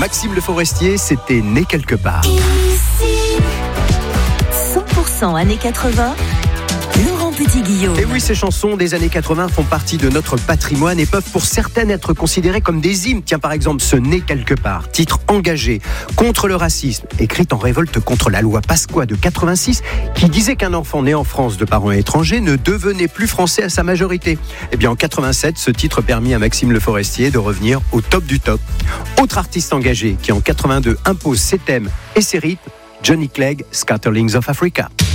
Maxime Le Forestier, c'était né quelque part. Ici, 100% années 80. Laurent Petit-Guillaume. Et oui, ces chansons des années 80 font partie de notre patrimoine et peuvent pour certaines être considérées comme des hymnes. Tiens, par exemple, ce Né quelque part, titre engagé contre le racisme, écrit en révolte contre la loi Pasqua de 86, qui disait qu'un enfant né en France de parents étrangers ne devenait plus français à sa majorité. Eh bien, en 87, ce titre permit à Maxime Le Forestier de revenir au top du top. Autre artiste engagé qui, en 82, impose ses thèmes et ses rythmes, Johnny Clegg, Scatterlings of Africa.